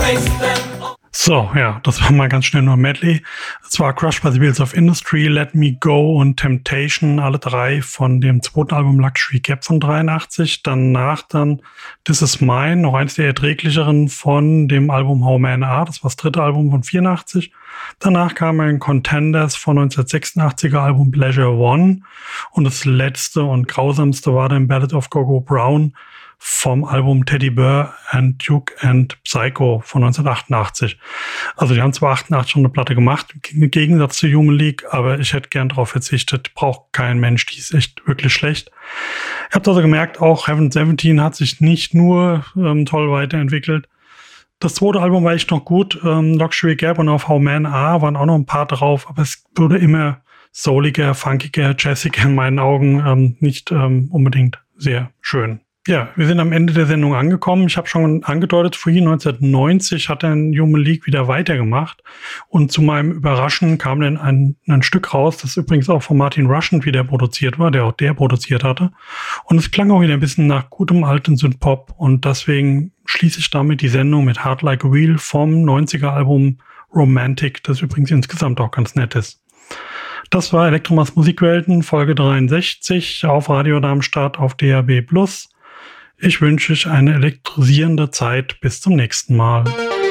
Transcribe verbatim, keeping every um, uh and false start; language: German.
So, ja, das war mal ganz schnell nur ein Medley. Es war Crushed by the Wheels of Industry, Let Me Go und Temptation, alle drei von dem zweiten Album Luxury Gap von dreiundachtzig. Danach dann This Is Mine, noch eins der erträglicheren von dem Album How Men Are, das war das dritte Album von vierundachtzig. Danach kam ein Contenders von neunzehnhundertsechsundachtziger Album Pleasure One und das letzte und grausamste war dann Ballad of Gogo Brown vom Album Teddy Bear and Duke and Psycho von neunzehnhundertachtundachtzig. Also die haben zwar achtundachtzig schon eine Platte gemacht, im Gegensatz zu Human League, aber ich hätte gern darauf verzichtet. Braucht kein Mensch, die ist echt wirklich schlecht. Ihr habt also gemerkt, auch Heaven seventeen hat sich nicht nur ähm, toll weiterentwickelt. Das zweite Album war echt noch gut. Ähm, Luxury Gap und auf How Men Are waren auch noch ein paar drauf, aber es wurde immer souliger, funkiger, jazziger in meinen Augen. Ähm, nicht ähm, unbedingt sehr schön. Ja, wir sind am Ende der Sendung angekommen. Ich habe schon angedeutet, vorhin neunzehnhundertneunzig hat dann Human League wieder weitergemacht. Und zu meinem Überraschen kam dann ein, ein Stück raus, das übrigens auch von Martin Rushent wieder produziert war, der auch der produziert hatte. Und es klang auch wieder ein bisschen nach gutem alten Synthpop. Und deswegen schließe ich damit die Sendung mit Hard Like a Wheel vom neunziger Album Romantic, das übrigens insgesamt auch ganz nett ist. Das war Elektromas Musikwelten, Folge dreiundsechzig auf Radio Darmstadt auf D A B plus. Ich wünsche euch eine elektrisierende Zeit. Bis zum nächsten Mal.